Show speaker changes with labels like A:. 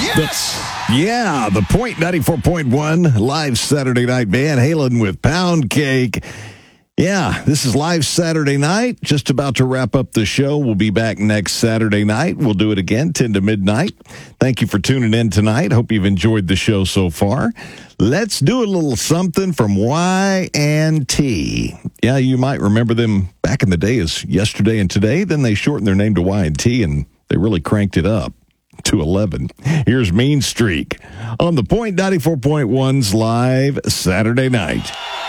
A: The Point 94.1 live Saturday night. Van Halen with Pound Cake. Yeah, this is live Saturday night. Just about to wrap up the show. We'll be back next Saturday night. We'll do it again, 10 to midnight. Thank you for tuning in tonight. Hope you've enjoyed the show so far. Let's do a little something from Y&T. Yeah, you might remember them back in the day as Yesterday and Today. Then they shortened their name to Y&T, and they really cranked it up to 11. Here's Mean Streak on the Point 94.1's live Saturday night.